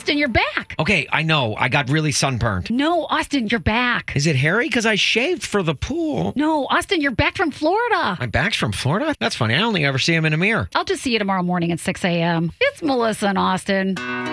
Austin, you're back. Okay, I know. I got really sunburned. No, Austin, you're back. Is it hairy? Because I shaved for the pool. No, Austin, you're back from Florida. My back's from Florida? That's funny. I only ever see him in a mirror. I'll just see you tomorrow morning at 6 a.m. It's Melissa and Austin.